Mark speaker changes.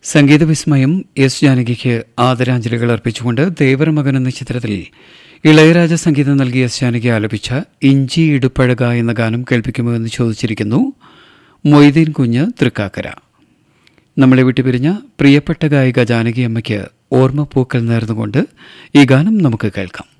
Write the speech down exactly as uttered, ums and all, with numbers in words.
Speaker 1: സംഗീതവിസ്മയം S ജാനകിക്ക് ആദരാഞ്ജലികൾ അർപ്പിച്ചുകൊണ്ട് ദേവരമകൻ എന്ന ചിത്രത്തിൽ ഇളയരാജ സംഗീതം നൽകിയ എസ് ജാനകി ആലപിച്ച ഇഞ്ചി ഇടുപ്പഴക എന്ന ഗാനം കേൾപ്പിക്കുമോ എന്ന് ചോദിച്ചിരിക്കുന്നു മൊയ്തീൻ കുഞ്ഞ് തൃക്കാക്കര. നമ്മളെ വിട്ടുപിരിഞ്ഞ പ്രിയപ്പെട്ട ഗായിക ജാനകി അമ്മയ്ക്ക് ഓർമ്മപ്പൂക്കൾ നേർന്നുകൊണ്ട് ഈ ഗാനം നമുക്ക് കേൾക്കാം.